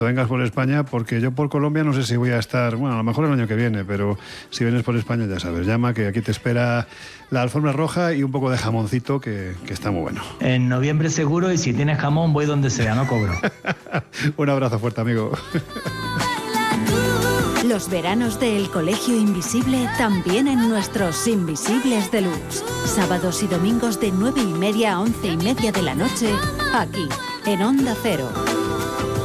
vengas por España, porque yo por Colombia no sé si voy a estar, bueno, a lo mejor el año que viene, pero si vienes por España ya sabes, llama, que aquí te espera la alfombra roja y un poco de jamoncito que está muy bueno. En noviembre seguro, y si tienes jamón voy donde sea, no cobro. Un abrazo fuerte, amigo. Los veranos del Colegio Invisible también en nuestros Invisibles Deluxe. Sábados y domingos de 9:30 a 11:30 de la noche, aquí, en Onda Cero.